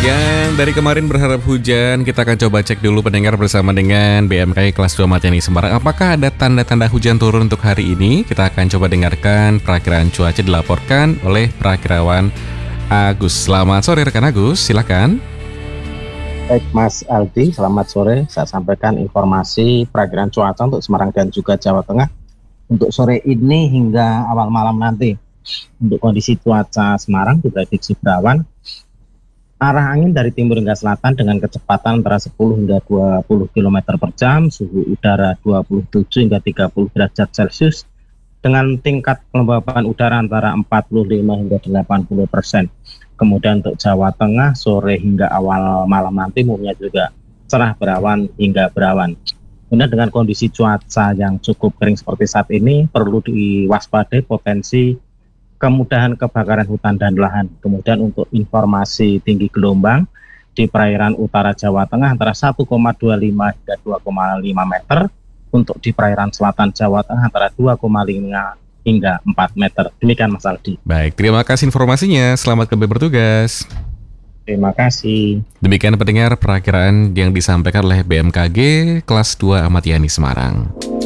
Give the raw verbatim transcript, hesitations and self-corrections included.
Yang dari kemarin berharap hujan, kita akan coba cek dulu pendengar bersama dengan B M K G kelas dua Matiani Semarang. Apakah ada tanda-tanda hujan turun untuk hari ini? Kita akan coba dengarkan perakiraan cuaca dilaporkan oleh perakirawan Agus. Selamat sore rekan Agus, silakan. Baik Mas Aldi, selamat sore. Saya sampaikan informasi perakiraan cuaca untuk Semarang dan juga Jawa Tengah untuk sore ini hingga awal malam nanti. Untuk kondisi cuaca Semarang diprediksi berawan, arah angin dari timur hingga selatan dengan kecepatan antara sepuluh hingga dua puluh kilometer per jam, suhu udara dua puluh tujuh hingga tiga puluh derajat Celcius, dengan tingkat kelembaban udara antara empat puluh lima hingga delapan puluh persen. Kemudian untuk Jawa Tengah, sore hingga awal malam nanti umumnya juga cerah berawan hingga berawan. Kemudian dengan kondisi cuaca yang cukup kering seperti saat ini, perlu diwaspadai potensi kemudahan kebakaran hutan dan lahan. Kemudian untuk informasi tinggi gelombang di perairan utara Jawa Tengah antara satu koma dua lima hingga dua koma lima meter, untuk di perairan selatan Jawa Tengah antara dua koma lima hingga empat meter. Demikian Mas Aldi. Baik, terima kasih informasinya. Selamat kembali bertugas. Terima kasih. Demikian pendengar perakiraan yang disampaikan oleh B M K G kelas dua Matiani Semarang.